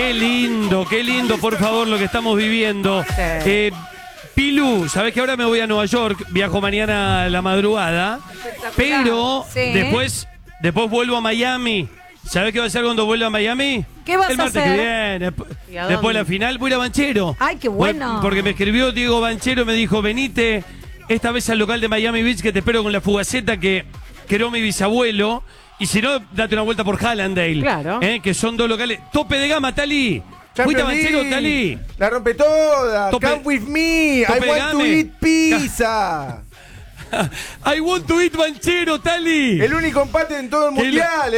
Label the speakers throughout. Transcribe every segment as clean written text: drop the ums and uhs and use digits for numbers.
Speaker 1: Qué lindo, por favor, lo que estamos viviendo. Pilu, sabés que ahora me voy a Nueva York, viajo mañana a la madrugada, pero después vuelvo a Miami. ¿Sabés qué va a hacer cuando vuelva a Miami?
Speaker 2: ¿Qué vas a hacer?
Speaker 1: El martes que viene. Después de la final voy a ir a Banchero.
Speaker 2: ¡Ay, qué bueno!
Speaker 1: Porque me escribió Diego Banchero, me dijo, venite esta vez al local de Miami Beach que te espero con la fugaceta que creó mi bisabuelo. Y si no, date una vuelta por Hallandale.
Speaker 2: Claro.
Speaker 1: Que son dos locales. Tope de gama, Tali. ¿Fuiste a Banchero, Tali?
Speaker 3: La rompe toda. Come with me. I want to eat pizza.
Speaker 1: I want to eat Banchero, Tali.
Speaker 3: El único empate en todo el mundial,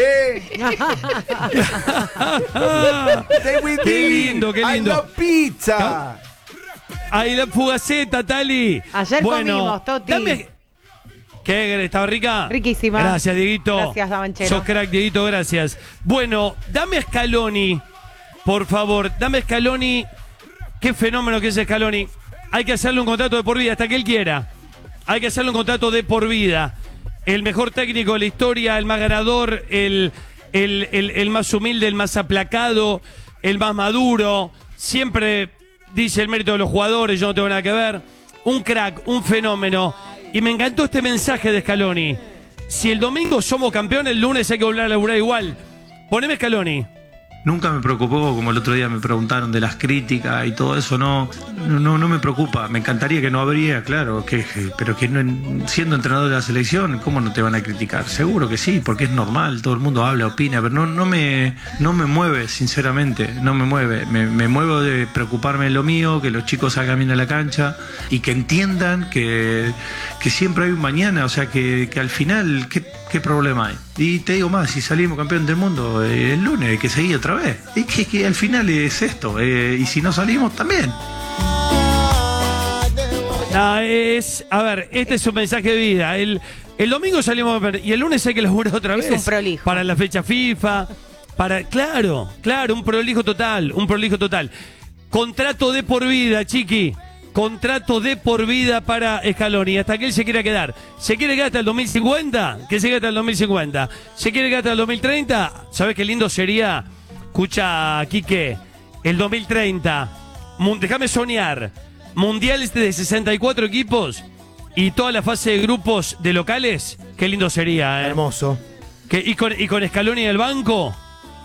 Speaker 3: Stay with me.
Speaker 1: Qué lindo.
Speaker 3: I love pizza.
Speaker 1: Ahí la fugaceta, Tali.
Speaker 2: Ayer comimos, Toti.
Speaker 1: ¿Qué? ¿Estaba rica?
Speaker 2: Riquísima.
Speaker 1: Gracias, Dieguito.
Speaker 2: Gracias, Banchero.
Speaker 1: Sos crack, Dieguito, gracias. Bueno, dame a Scaloni, por favor. Dame a Scaloni. Qué fenómeno que es Scaloni. Hay que hacerle un contrato de por vida hasta que él quiera. Hay que hacerle un contrato de por vida. El mejor técnico de la historia, el más ganador, el más humilde, el más aplacado, el más maduro. Siempre dice el mérito de los jugadores, yo no tengo nada que ver. Un crack, un fenómeno. Y me encantó este mensaje de Scaloni. Si el domingo somos campeones, el lunes hay que volver a laburar igual. Poneme Scaloni.
Speaker 4: Nunca me preocupó, como el otro día me preguntaron de las críticas y todo eso, no me preocupa. Me encantaría que no habría, claro, pero que no, siendo entrenador de la selección, ¿cómo no te van a criticar? Seguro que sí, porque es normal, todo el mundo habla, opina, pero no me mueve, sinceramente, no me mueve. Me muevo de preocuparme de lo mío, que los chicos salgan bien a la cancha y que entiendan que siempre hay un mañana, o sea, que al final, ¿qué problema hay? Y te digo más, si salimos campeón del mundo el lunes, hay que seguir otra vez. Y que al final es esto, y si no salimos también.
Speaker 1: A ver, este es un mensaje de vida. El domingo salimos y el lunes hay que laburar otra vez.
Speaker 2: Es un prolijo.
Speaker 1: Para la fecha FIFA. Claro, un prolijo total. Contrato de por vida, chiqui. Contrato de por vida para Scaloni, hasta que él se quiera quedar. ¿Se quiere quedar hasta el 2050? Que se quede hasta el 2050. ¿Se quiere quedar hasta el 2030? ¿Sabes qué lindo sería? Escucha, Quique, el 2030. Déjame soñar. Mundiales de 64 equipos y toda la fase de grupos de locales. Qué lindo sería,
Speaker 3: Hermoso.
Speaker 1: Y con Scaloni en el banco.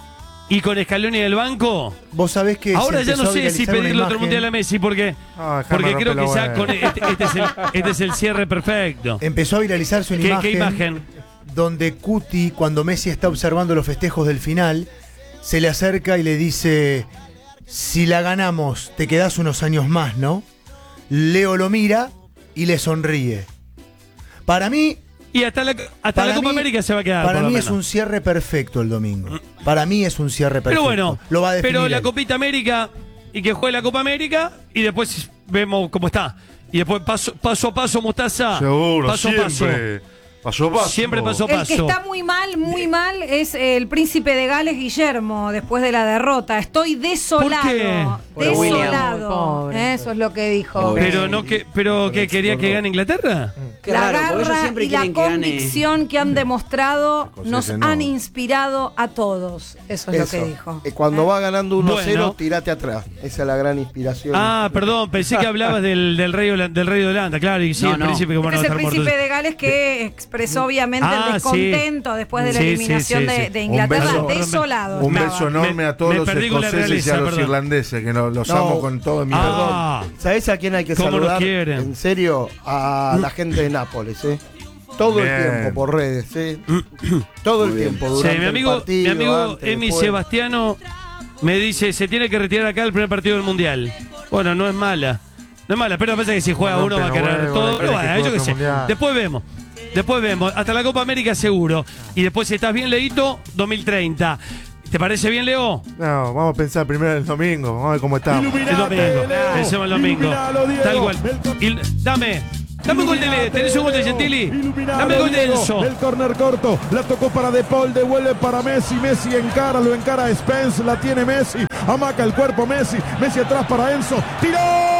Speaker 3: Vos sabés que
Speaker 1: ahora ya no sé si pedirle otro mundial a Messi porque creo que ya con este es el cierre perfecto.
Speaker 5: Empezó a viralizarse una
Speaker 1: ¿Qué imagen?
Speaker 5: Donde Cuti, cuando Messi está observando los festejos del final, se le acerca y le dice: si la ganamos, te quedás unos años más, ¿no? Leo lo mira y le sonríe. Para mí...
Speaker 1: Y hasta la Copa América se va a quedar.
Speaker 5: Para mí es un cierre perfecto el domingo. Para mí es un cierre perfecto.
Speaker 1: Pero bueno,
Speaker 5: lo va a definir
Speaker 1: pero la
Speaker 5: él.
Speaker 1: Copita América y que juegue la Copa América y después vemos cómo está. Y después paso a paso, Mostaza.
Speaker 6: Seguro,
Speaker 1: paso a paso.
Speaker 6: Paso a paso.
Speaker 1: Siempre paso a paso.
Speaker 2: El que está muy mal es el príncipe de Gales, Guillermo, después de la derrota. Estoy desolado.
Speaker 1: ¿Por qué?
Speaker 2: Desolado. Eso es lo que dijo.
Speaker 1: Pero que quería que gane Inglaterra.
Speaker 2: La garra y la convicción que han demostrado nos han inspirado a todos. Eso es lo que dijo.
Speaker 3: Cuando va ganando 1-0,
Speaker 1: Bueno.
Speaker 3: tirate atrás. Esa es la gran inspiración.
Speaker 1: Ah, perdón, pensé que hablabas del rey de Holanda, claro, y sí, el príncipe que bueno,
Speaker 2: es el
Speaker 1: va a estar
Speaker 2: príncipe
Speaker 1: muerto.
Speaker 2: de Gales que expresó obviamente el descontento después de la eliminación de Inglaterra. Desolado.
Speaker 6: Un beso enorme a todos los escoceses y a los irlandeses, que los amo con todo mi
Speaker 3: perdón. ¿Sabés a quién hay que saludar? En serio, a la gente de Nápoles, todo el tiempo por redes, todo el tiempo durante
Speaker 1: mi amigo
Speaker 3: antes,
Speaker 1: Sebastiano me dice, se tiene que retirar acá el primer partido del Mundial. Bueno, no es mala, pero me parece que si juega uno va a querer todo. Pero bueno, yo qué sé. Después vemos, hasta la Copa América seguro. Y después, si estás bien, Leito, 2030. ¿Te parece bien, Leo?
Speaker 6: No, vamos a pensar primero el domingo, vamos a ver cómo estamos.
Speaker 1: El domingo, pensemos el domingo. Tal cual. Dame un gol de Leo, ¿tenés un gol de Gentili? Dame el gol de Enzo.
Speaker 7: El córner corto, la tocó para De Paul, devuelve para Messi, Messi lo encara Spence, la tiene Messi, amaca el cuerpo Messi atrás para Enzo, tiró.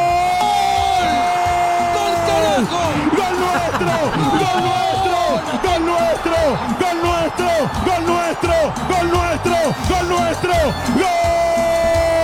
Speaker 7: ¡Gol carajo! ¡Gol nuestro! ¡Gol nuestro! ¡Gol nuestro! ¡Gol nuestro! ¡Gol nuestro! ¡Gol nuestro! ¡Gol nuestro! ¡Gol!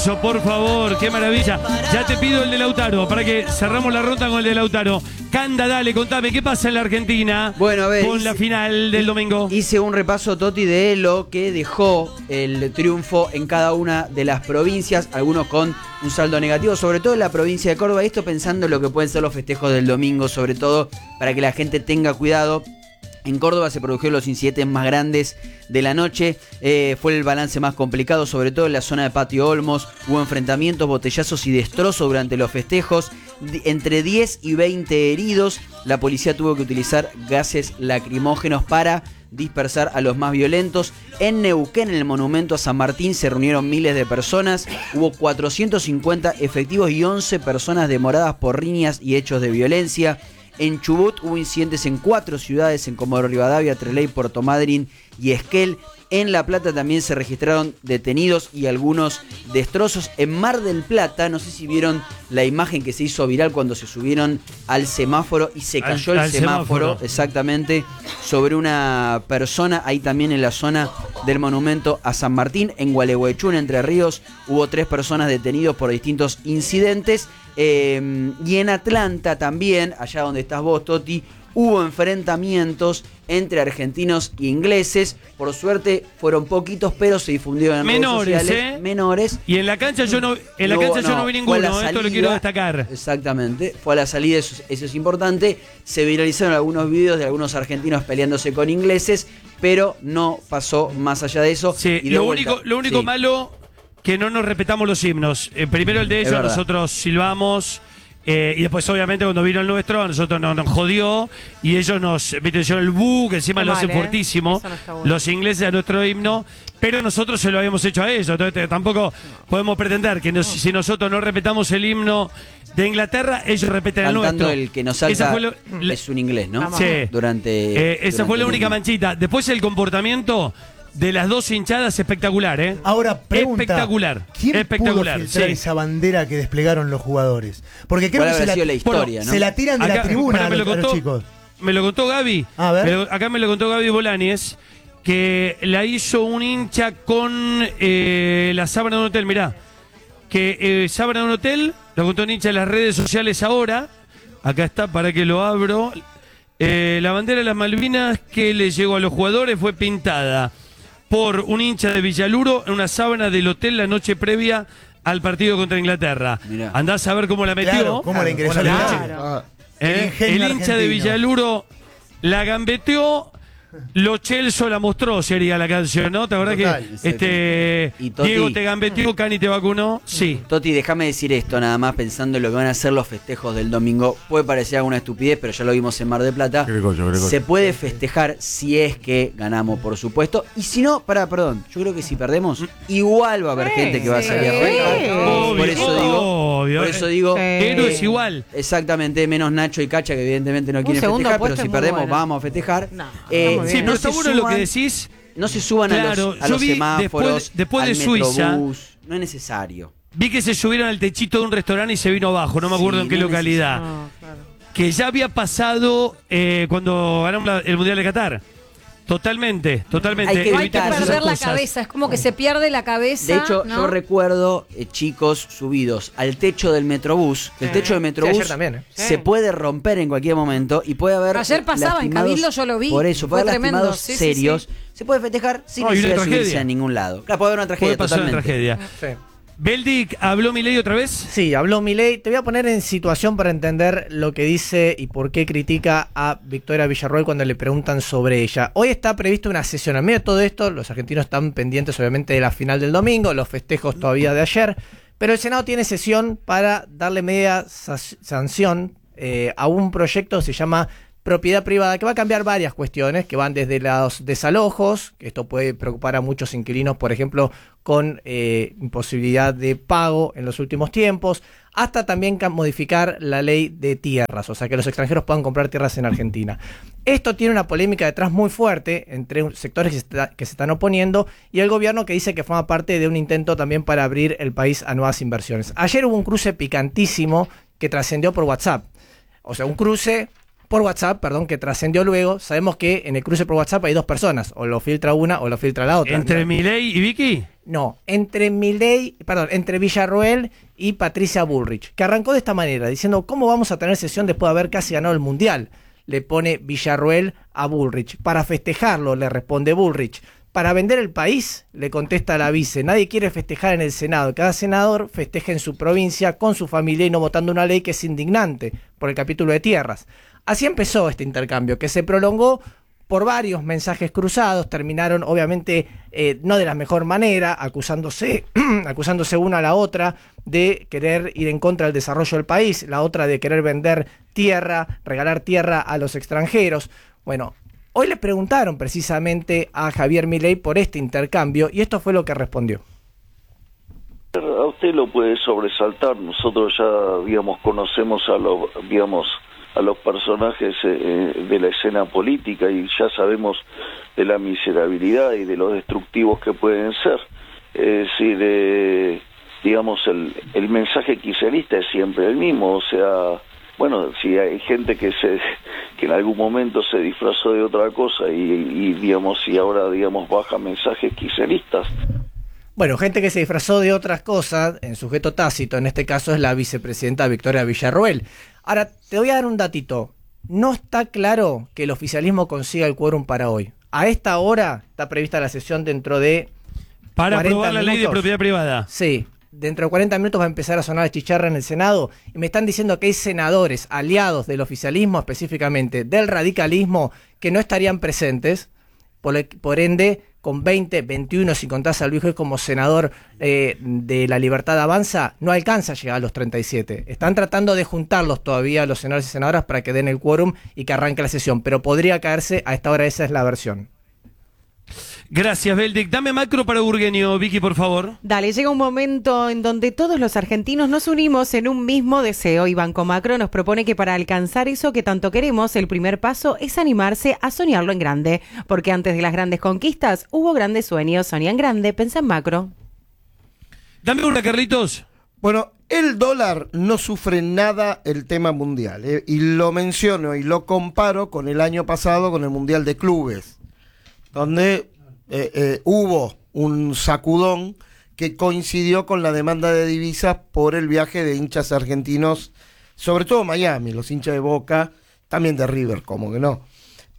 Speaker 1: eso, por favor, qué maravilla. Ya te pido el de Lautaro, para que cerramos la ronda con el de Lautaro. Canda, dale, contame, ¿qué pasa en la Argentina?
Speaker 8: Bueno, a ver,
Speaker 1: con la final del domingo.
Speaker 8: Hice un repaso, Toti, de lo que dejó el triunfo en cada una de las provincias, algunos con un saldo negativo, sobre todo en la provincia de Córdoba. Esto pensando en lo que pueden ser los festejos del domingo, sobre todo para que la gente tenga cuidado. En Córdoba se produjeron los incidentes más grandes de la noche, fue el balance más complicado, sobre todo en la zona de Patio Olmos. Hubo enfrentamientos, botellazos y destrozos durante los festejos, entre 10 y 20 heridos. La policía tuvo que utilizar gases lacrimógenos para dispersar a los más violentos. En Neuquén, en el monumento a San Martín, se reunieron miles de personas. Hubo 450 efectivos y 11 personas demoradas por riñas y hechos de violencia. En Chubut hubo incidentes en 4 ciudades, en Comodoro Rivadavia, Trelew, Puerto Madryn y Esquel. En La Plata también se registraron detenidos y algunos destrozos. En Mar del Plata, no sé si vieron la imagen que se hizo viral cuando se subieron al semáforo y se cayó el semáforo, exactamente, sobre una persona, ahí también en la zona del monumento a San Martín. En Gualeguaychú, en Entre Ríos, hubo 3 personas detenidos por distintos incidentes. Y en Atlanta también, allá donde estás vos, Toti, hubo enfrentamientos entre argentinos e ingleses. Por suerte fueron poquitos, pero se difundieron en
Speaker 1: menores,
Speaker 8: redes sociales. Menores.
Speaker 1: Y en la cancha yo no vi ninguno, esto lo quiero destacar.
Speaker 8: Exactamente, fue a la salida, eso es importante. Se viralizaron algunos videos de algunos argentinos peleándose con ingleses, pero no pasó más allá de eso.
Speaker 1: Sí, y lo único malo, que no nos respetamos los himnos. Primero el de ellos, nosotros silbamos. Y después, obviamente, cuando vino el nuestro, a nosotros nos jodió. Y ellos hicieron el bu, que encima lo hacen fuertísimo. No bueno. Los ingleses a nuestro himno. Pero nosotros se lo habíamos hecho a ellos. Entonces, tampoco podemos pretender que si nosotros no respetamos el himno de Inglaterra, ellos respeten el nuestro.
Speaker 8: El que nos salta es un inglés, ¿no?
Speaker 1: Sí.
Speaker 8: Esa
Speaker 1: fue la única manchita. Después el comportamiento de las dos hinchadas, espectacular, ¿eh?
Speaker 5: Ahora, pregunta,
Speaker 1: espectacular.
Speaker 5: ¿quién pudo filtrar esa bandera que desplegaron los jugadores? Porque creo que
Speaker 8: la historia, ¿no?
Speaker 5: Se la tiran de la tribuna a los chicos.
Speaker 1: Me lo contó Gaby.
Speaker 5: A ver.
Speaker 1: Acá me lo contó Gaby Bolañez, que la hizo un hincha con la sábana de un hotel. Mirá, que sábana de un hotel, lo contó un hincha en las redes sociales ahora. Acá está, para que lo abro. La bandera de las Malvinas que le llegó a los jugadores fue pintada por un hincha de Villaluro en una sábana del hotel la noche previa al partido contra Inglaterra. Mirá. Andás a ver cómo la metió.
Speaker 5: Claro, cómo la ingresó.
Speaker 1: El hincha de Villaluro la gambeteó. Lo Chelso la mostró, sería la canción, ¿no? ¿Te acordás que Toti, Diego te gambeteó, Cani te vacunó? Sí.
Speaker 8: Toti, déjame decir esto nada más, pensando en lo que van a ser los festejos del domingo. Puede parecer alguna estupidez, pero ya lo vimos en Mar del Plata. Se puede festejar si es que ganamos, por supuesto. Y si no, perdón, yo creo que si perdemos, igual va a haber gente que va a salir a festejar. Por eso digo,
Speaker 1: héroes igual.
Speaker 8: Exactamente, menos Nacho y Cacha, que evidentemente no quieren festejar, pero si perdemos, vamos a festejar.
Speaker 1: Sí, pero está bueno lo que decís.
Speaker 8: No se suban a los semáforos,
Speaker 1: después de
Speaker 8: al
Speaker 1: Suiza,
Speaker 8: Metrobús. No es necesario.
Speaker 1: Vi que se subieron al techito de un restaurante y se vino abajo, no me acuerdo en qué localidad. Claro. Que ya había pasado cuando ganamos el Mundial de Qatar. Totalmente.
Speaker 2: Hay que perder la cabeza, es como que se pierde la cabeza.
Speaker 8: De hecho, yo recuerdo chicos subidos al techo del Metrobús. El techo del Metrobús se puede romper en cualquier momento y puede haber.
Speaker 2: Ayer pasaba en Cabildo, yo lo vi.
Speaker 8: Por eso, puede haber lastimados serios. Se puede festejar sin necesidad de subirse a ningún lado. Claro, puede haber una tragedia.
Speaker 1: Puede pasar una tragedia. Sí. Beldic, ¿habló Milei otra vez?
Speaker 9: Sí, habló Milei. Te voy a poner en situación para entender lo que dice y por qué critica a Victoria Villarroel cuando le preguntan sobre ella. Hoy está previsto una sesión. En medio de todo esto, los argentinos están pendientes obviamente de la final del domingo, los festejos todavía de ayer, pero el Senado tiene sesión para darle media sanción a un proyecto que se llama propiedad privada, que va a cambiar varias cuestiones, que van desde los desalojos, que esto puede preocupar a muchos inquilinos, por ejemplo, con imposibilidad de pago en los últimos tiempos, hasta también modificar la ley de tierras, o sea, que los extranjeros puedan comprar tierras en Argentina. Esto tiene una polémica detrás muy fuerte entre sectores que se están oponiendo y el gobierno que dice que forma parte de un intento también para abrir el país a nuevas inversiones. Ayer hubo un cruce picantísimo que trascendió por WhatsApp, o sea, un cruce por WhatsApp, que trascendió luego. Sabemos que en el cruce por WhatsApp hay dos personas, o lo filtra una o lo filtra la otra.
Speaker 1: ¿Entre Milei y Vicky?
Speaker 9: No, entre Villarroel y Patricia Bullrich, que arrancó de esta manera, diciendo, ¿cómo vamos a tener sesión después de haber casi ganado el Mundial? Le pone Villarroel a Bullrich. Para festejarlo, le responde Bullrich. Para vender el país, le contesta la vice. Nadie quiere festejar en el Senado. Cada senador festeja en su provincia, con su familia y no votando una ley que es indignante por el capítulo de tierras. Así empezó este intercambio, que se prolongó por varios mensajes cruzados. Terminaron, obviamente, no de la mejor manera, acusándose una a la otra de querer ir en contra del desarrollo del país, la otra de querer vender tierra, regalar tierra a los extranjeros. Bueno, hoy le preguntaron precisamente a Javier Milei por este intercambio y esto fue lo que respondió.
Speaker 10: A usted lo puede sobresaltar. Nosotros ya, conocemos a los personajes de la escena política y ya sabemos de la miserabilidad y de los destructivos que pueden ser. Es decir, el mensaje kirchnerista es siempre el mismo. O sea, bueno, si hay gente que en algún momento se disfrazó de otra cosa y ahora baja mensajes kirchneristas.
Speaker 9: Bueno, gente que se disfrazó de otras cosas, en sujeto tácito, en este caso es la vicepresidenta Victoria Villarroel. Ahora, te voy a dar un datito. No está claro que el oficialismo consiga el quórum para hoy. A esta hora está prevista la sesión dentro de
Speaker 1: para aprobar la ley de propiedad privada.
Speaker 9: Sí, dentro de 40 minutos va a empezar a sonar la chicharra en el Senado y me están diciendo que hay senadores aliados del oficialismo, específicamente del radicalismo, que no estarían presentes, por ende, con 20, 21, si contás a Luis Juez como senador de La Libertad Avanza, no alcanza a llegar a los 37. Están tratando de juntarlos todavía los senadores y senadoras para que den el quórum y que arranque la sesión, pero podría caerse a esta hora, esa es la versión.
Speaker 1: Gracias, Beldic. Dame macro para Burgueño, Vicky, por favor.
Speaker 11: Dale, llega un momento en donde todos los argentinos nos unimos en un mismo deseo y Banco Macro nos propone que para alcanzar eso que tanto queremos, el primer paso es animarse a soñarlo en grande. Porque antes de las grandes conquistas hubo grandes sueños. Soñá en grande, pensá en macro.
Speaker 1: Dame una, Carlitos.
Speaker 3: Bueno, el dólar no sufre nada el tema mundial, y lo menciono y lo comparo con el año pasado, con el Mundial de Clubes, donde hubo un sacudón que coincidió con la demanda de divisas por el viaje de hinchas argentinos, sobre todo Miami, los hinchas de Boca, también de River, como que no.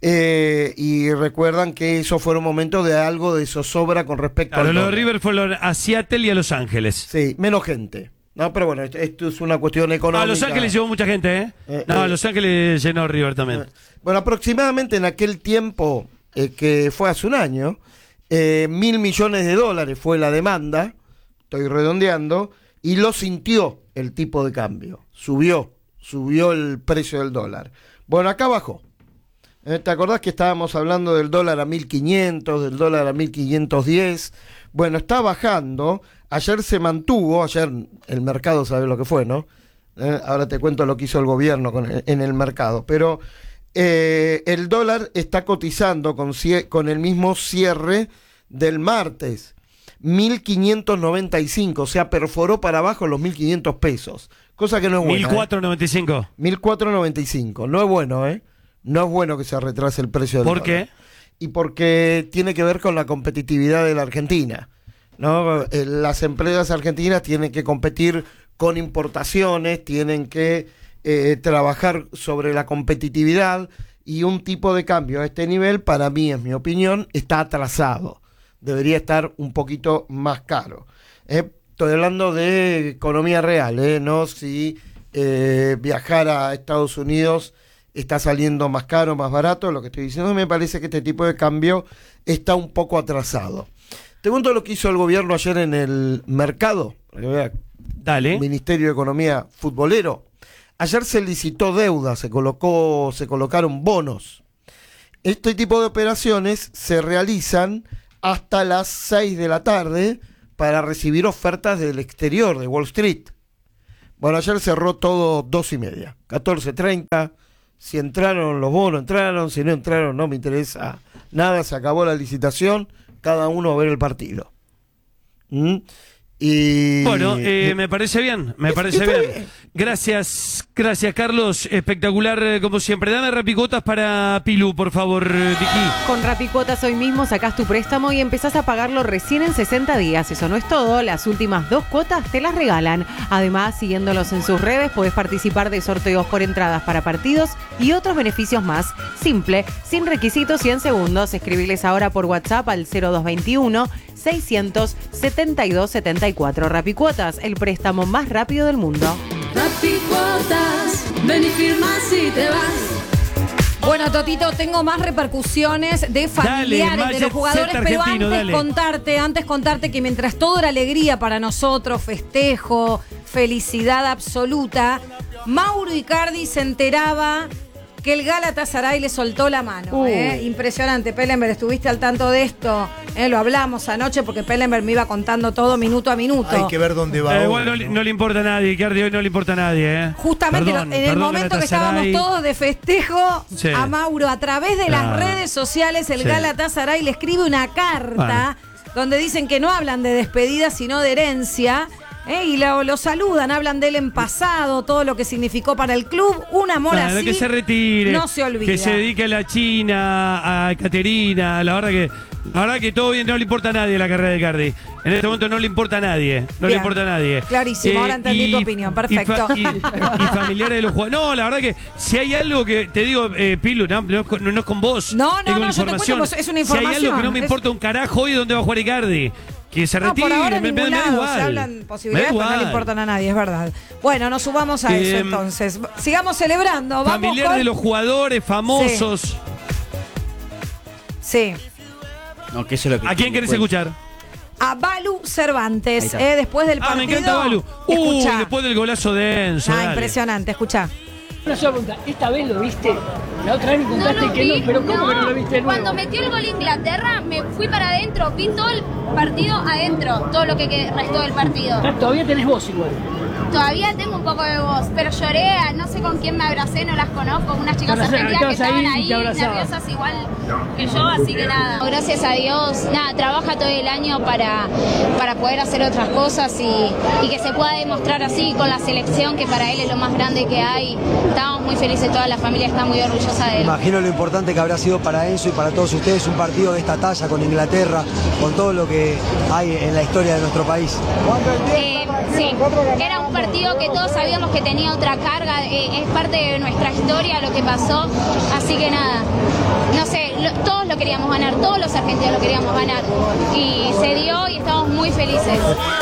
Speaker 3: Y recuerdan que eso fue un momento de algo de zozobra con respecto a
Speaker 1: lo de River fue a Seattle y a Los Ángeles.
Speaker 3: Sí, menos gente. No, pero bueno, esto es una cuestión económica.
Speaker 1: A Los Ángeles llevó mucha gente, ¿eh? A Los Ángeles llenó River también.
Speaker 3: Bueno, aproximadamente en aquel tiempo, que fue hace un año, $1.000 millones fue la demanda, estoy redondeando, y lo sintió el tipo de cambio. Subió el precio del dólar. Bueno, acá bajó. ¿Te acordás que estábamos hablando del dólar a 1.500, del dólar a 1.510? Bueno, está bajando. Ayer se mantuvo, ayer el mercado sabe lo que fue, ¿no? Ahora te cuento lo que hizo el gobierno en el mercado. Pero el dólar está cotizando con el mismo cierre del martes. 1.595, o sea, perforó para abajo los 1.500 pesos. Cosa que no es buena.
Speaker 1: 1.495.
Speaker 3: 1.495. No es bueno, ¿eh? No es bueno que se retrase el precio del dólar.
Speaker 1: ¿Por qué?
Speaker 3: Y porque tiene que ver con la competitividad de la Argentina, ¿no? Las empresas argentinas tienen que competir con importaciones, tienen que trabajar sobre la competitividad, y un tipo de cambio a este nivel, para mí, es mi opinión, está atrasado. Debería estar un poquito más caro. Estoy hablando de economía real, no si viajar a Estados Unidos está saliendo más caro, más barato. Lo que estoy diciendo, me parece que este tipo de cambio está un poco atrasado. Te cuento lo que hizo el gobierno ayer en el mercado.
Speaker 1: Dale.
Speaker 3: Ministerio de Economía futbolero. Ayer se licitó deuda, se colocaron bonos. Este tipo de operaciones se realizan hasta las 6 de la tarde para recibir ofertas del exterior, de Wall Street. Bueno, ayer cerró todo 2:30, 14:30. Si entraron los bonos, entraron. Si no entraron, no me interesa nada. Se acabó la licitación. Cada uno a ver el partido. Y
Speaker 1: bueno, me parece bien, me parece bien. Gracias, Carlos. Espectacular, como siempre. Dame rapicuotas para Pilu, por favor, Vicky.
Speaker 11: Con Rapicuotas hoy mismo sacás tu préstamo y empezás a pagarlo recién en 60 días. Eso no es todo, las últimas 2 cuotas te las regalan. Además, siguiéndolos en sus redes, podés participar de sorteos por entradas para partidos y otros beneficios más. Simple, sin requisitos y en segundos. Escribiles ahora por WhatsApp al 0221 672 74. Rapicuotas, el préstamo más rápido del mundo.
Speaker 12: Rapicuotas, ven y firmas y te vas.
Speaker 2: Bueno, Totito, tengo más repercusiones de familiares
Speaker 1: dale,
Speaker 2: de los jugadores, pero
Speaker 1: dale.
Speaker 2: antes contarte que mientras todo era alegría para nosotros, festejo, felicidad absoluta, Mauro Icardi se enteraba que el Galatasaray le soltó la mano. Impresionante, Pellenberg, estuviste al tanto de esto. Lo hablamos anoche porque Pellenberg me iba contando todo minuto a minuto.
Speaker 5: Hay que ver dónde va.
Speaker 1: Igual no le importa a nadie, Icardi hoy no le importa a nadie.
Speaker 2: Justamente en el momento que estábamos todos de festejo,
Speaker 1: sí,
Speaker 2: a Mauro, a través de las redes sociales, el Galatasaray le escribe una carta donde dicen que no hablan de despedida, sino de herencia. Y lo saludan, hablan de él en pasado, todo lo que significó para el club. Un amor así
Speaker 1: que se retire,
Speaker 2: no se olvida.
Speaker 1: Que se dedique a la China, a Caterina. La verdad que todo bien, no le importa a nadie la carrera de Icardi. En este momento no le importa a nadie. No le importa a nadie.
Speaker 2: Clarísimo, ahora entendí tu opinión, perfecto.
Speaker 1: Y familiares de los jugadores. No, la verdad que si hay algo que te digo, Pilu, no es con vos.
Speaker 2: No, yo te cuento, es una información.
Speaker 1: Si hay algo que no me importa un carajo hoy, ¿dónde va a jugar Icardi? Que se retire,
Speaker 2: por ahora en ningún lado
Speaker 1: igual.
Speaker 2: se hablan posibilidades, pero no le importan a nadie, es verdad. Bueno, nos subamos a eso entonces. Sigamos celebrando.
Speaker 1: Familiar de los jugadores famosos.
Speaker 2: Sí.
Speaker 8: No, que eso es lo que
Speaker 1: ¿A quién querés escuchar?
Speaker 2: A Balu Cervantes, después del partido.
Speaker 1: Me encanta Balu. Después del golazo de Enzo.
Speaker 2: Impresionante, escuchá.
Speaker 13: Una sola pregunta, ¿esta vez lo viste? La otra vez me contaste que no, pero ¿cómo que no lo viste de nuevo?
Speaker 14: Cuando metió el gol Inglaterra, me fui para adentro, vi todo el partido adentro, todo lo que restó del partido.
Speaker 13: Todavía tenés voz igual.
Speaker 14: Todavía tengo un poco de voz, pero lloré, no sé con quién me abracé, no las conozco, unas chicas argentinas que estaban ahí nerviosas igual que yo, así que nada. Gracias a Dios, nada, trabaja todo el año para poder hacer otras cosas y que se pueda demostrar así con la selección, que para él es lo más grande que hay. Estamos muy felices, toda la familia está muy orgullosa de él.
Speaker 15: Imagino lo importante que habrá sido para Enzo y para todos ustedes un partido de esta talla con Inglaterra, con todo lo que hay en la historia de nuestro país.
Speaker 14: Sí, era un partido que todos sabíamos que tenía otra carga, es parte de nuestra historia lo que pasó, así que nada, no sé, todos lo queríamos ganar, todos los argentinos lo queríamos ganar y se dio y estamos muy felices.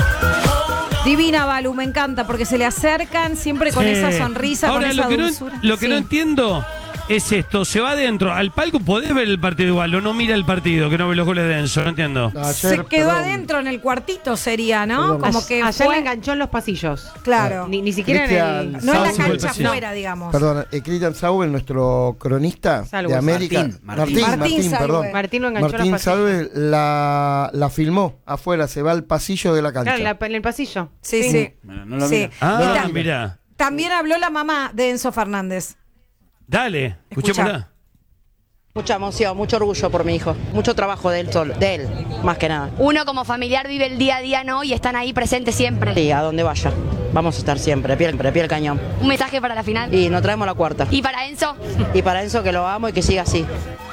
Speaker 2: Divina Balu, me encanta porque se le acercan siempre con esa sonrisa,
Speaker 1: ahora,
Speaker 2: con esa dulzura.
Speaker 1: Lo que no entiendo es esto, se va adentro, al palco podés ver el partido igual, o no mira el partido, que no ve los goles de Enzo, no entiendo.
Speaker 2: Se quedó adentro en el cuartito sería, ¿no? Como que
Speaker 11: allá le enganchó en los pasillos.
Speaker 2: Claro.
Speaker 11: Ni siquiera en el...
Speaker 2: No en la cancha afuera, digamos.
Speaker 3: Perdón, Cristian Sauber, nuestro cronista de América. Martín, perdón.
Speaker 11: Martín lo enganchó
Speaker 3: Martín Sauber la filmó afuera, se va al pasillo de la cancha.
Speaker 11: Claro, en el pasillo.
Speaker 2: Sí.
Speaker 8: Bueno, no lo mira.
Speaker 1: Mirá.
Speaker 2: También habló la mamá de Enzo Fernández.
Speaker 1: Dale, escuchémosla.
Speaker 16: Mucha emoción, mucho orgullo por mi hijo, mucho trabajo de él, más que nada.
Speaker 17: Uno como familiar vive el día a día, ¿no? Y están ahí presentes siempre.
Speaker 16: Sí, a donde vaya, vamos a estar siempre, pie al cañón.
Speaker 17: Un mensaje para la final.
Speaker 16: Y nos traemos la cuarta.
Speaker 17: ¿Y para Enzo?
Speaker 16: Y para Enzo que lo amo y que siga así.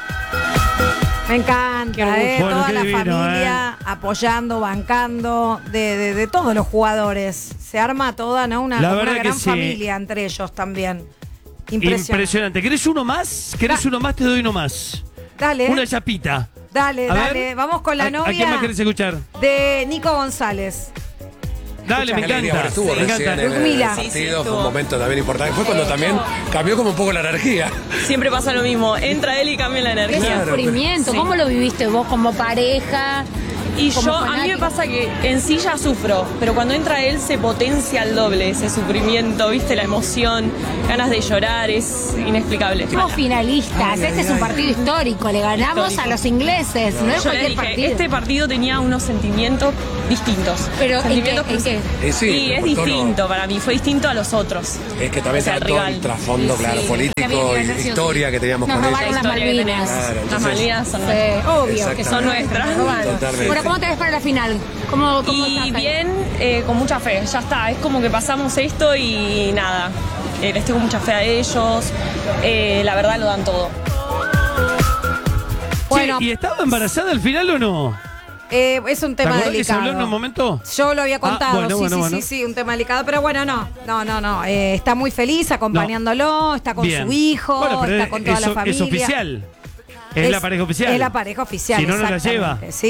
Speaker 2: Me encanta, toda la familia apoyando, bancando, de todos los jugadores. Se arma toda, ¿no? Una gran familia entre ellos también.
Speaker 1: Impresionante. ¿Querés uno más? Uno más? Te doy uno más.
Speaker 2: Dale.
Speaker 1: Una chapita.
Speaker 2: Dale. Vamos con la novia.
Speaker 1: ¿A quién más querés escuchar?
Speaker 2: De Nico González.
Speaker 1: Dale, me encanta.
Speaker 18: Estuvo recién en el partido, fue un momento también importante. Fue cuando también cambió como un poco la energía.
Speaker 19: Siempre pasa lo mismo, entra él y cambia la energía.
Speaker 20: Qué sufrimiento, ¿cómo lo viviste vos como pareja?
Speaker 19: Y yo, a mí me pasa que en sí ya sufro, pero cuando entra él se potencia al doble ese sufrimiento, viste, la emoción, ganas de llorar, es inexplicable.
Speaker 20: Somos finalistas, este es un partido histórico, le ganamos a los ingleses, no es cualquier partido.
Speaker 19: Este partido tenía unos sentimientos distintos.
Speaker 20: Pero
Speaker 19: sentimientos
Speaker 20: ¿en qué?
Speaker 19: Sí, es distinto para mí, fue distinto a los otros.
Speaker 18: Es que también está todo el trasfondo, claro, político y historia que teníamos con ellos.
Speaker 20: Nos robaron las Malvinas.
Speaker 19: Las Malvinas son nuestras.
Speaker 20: Obvio
Speaker 19: que son nuestras.
Speaker 18: Totalmente.
Speaker 20: ¿cómo te ves para la final? ¿Cómo
Speaker 19: y
Speaker 20: estás ahí?
Speaker 19: bien, con mucha fe, ya está. Es como que pasamos esto y nada. Les tengo mucha fe a ellos. La verdad lo dan todo.
Speaker 1: Bueno, ¿y estaba embarazada al final o no?
Speaker 2: Es un tema delicado.
Speaker 1: ¿Que se habló en un momento?
Speaker 2: Yo lo había contado,
Speaker 1: bueno.
Speaker 2: sí, un tema delicado, pero bueno, no. Está muy feliz acompañándolo, está con su hijo,
Speaker 1: bueno,
Speaker 2: está con toda la familia.
Speaker 1: Es oficial. Es la pareja oficial.
Speaker 2: Es la pareja oficial.
Speaker 1: Si no, no la lleva.
Speaker 2: Sí.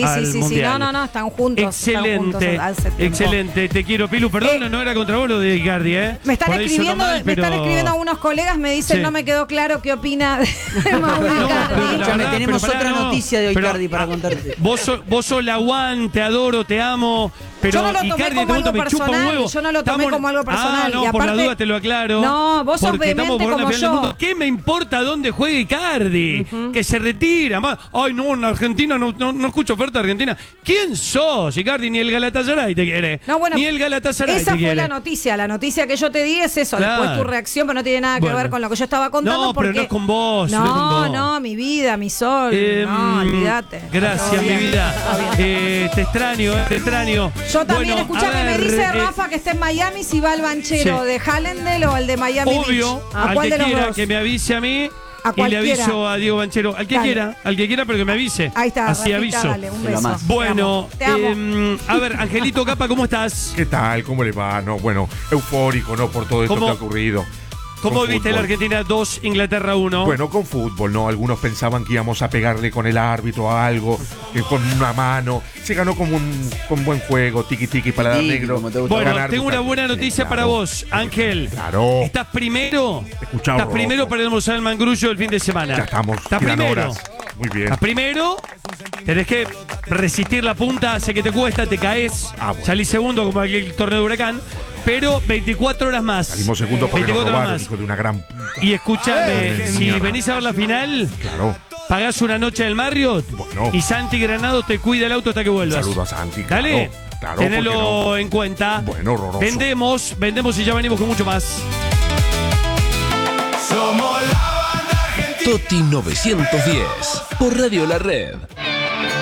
Speaker 2: No, están juntos.
Speaker 1: Excelente. Excelente. Te quiero, Pilu. Perdón, no era contra vos lo de Icardi, ¿eh?
Speaker 2: Me están escribiendo algunos colegas, me dicen, no me quedó claro qué opina de Mauro Icardi.
Speaker 8: Tenemos otra noticia de Icardi para contarte.
Speaker 1: Vos sos la Juan, te adoro, te amo. Pero
Speaker 2: yo no lo tomé
Speaker 1: Icardi
Speaker 2: como algo personal. Yo no lo tomé como algo personal.
Speaker 1: No,
Speaker 2: y aparte,
Speaker 1: por la duda te lo aclaro.
Speaker 2: No, vos sos vehemente como yo.
Speaker 1: ¿Qué me importa dónde juegue Icardi? Que se retira. Ay, no, en Argentina no escucho oferta de Argentina. ¿Quién sos, Icardi? Ni el Galatasaray te quiere.
Speaker 2: No, bueno,
Speaker 1: ni el Galatasaray
Speaker 2: esa
Speaker 1: te quiere.
Speaker 2: Esa fue la noticia. La noticia que yo te di es eso.
Speaker 1: Claro.
Speaker 2: Después tu reacción, pero no tiene nada que ver con lo que yo estaba contando.
Speaker 1: No, pero no es con vos.
Speaker 2: No, mi vida, mi sol. No, olvídate.
Speaker 1: Gracias, mi vida. Te extraño.
Speaker 2: Yo también, escuchame, me dice Rafa que está en Miami si va al banchero de Hallandale o al de Miami
Speaker 1: Obvio,
Speaker 2: Beach. ¿A cuál de los dos?
Speaker 1: Que me avise a mí. Y le aviso a Diego Banchero. Al que quiera, pero que me avise.
Speaker 2: Ahí está,
Speaker 1: así
Speaker 2: Rafita,
Speaker 1: aviso.
Speaker 2: dale, un beso.
Speaker 1: Bueno,
Speaker 2: te amo.
Speaker 1: A ver, Angelito Capa, ¿cómo estás?
Speaker 6: ¿Qué tal? ¿Cómo le va? No, bueno, eufórico, ¿no? Por todo esto que ha ocurrido.
Speaker 1: ¿Cómo viste la Argentina 2, Inglaterra 1?
Speaker 6: Bueno, con fútbol, ¿no? Algunos pensaban que íbamos a pegarle con el árbitro a algo, con una mano. Se ganó con buen juego, tiki para dar negro.
Speaker 1: Bueno, tengo una buena noticia para vos, Ángel.
Speaker 6: Claro.
Speaker 1: ¿Estás primero?
Speaker 6: Estás
Speaker 1: primero para almorzar el Mangrullo el fin de semana.
Speaker 6: Ya estamos.
Speaker 1: ¿Estás primero?
Speaker 6: Horas. Muy bien.
Speaker 1: ¿Estás primero? Tenés que resistir la punta, sé que te cuesta, te caes.
Speaker 6: Bueno.
Speaker 1: Salís segundo como aquel torneo de Huracán. Pero 24 horas más.
Speaker 6: Salimos segundos porque nos robaron, hijo de una gran puta.
Speaker 1: Y escúchame, si venís a ver la final, pagás una noche en el Marriott y Santi Granado te cuida el auto hasta que vuelvas.
Speaker 6: Saludos a Santi.
Speaker 1: Dale,
Speaker 6: claro,
Speaker 1: tenelo en cuenta.
Speaker 6: Bueno, horroroso.
Speaker 1: Vendemos y ya venimos con mucho más.
Speaker 21: Somos la banda argentina. Toti 910 por Radio La Red.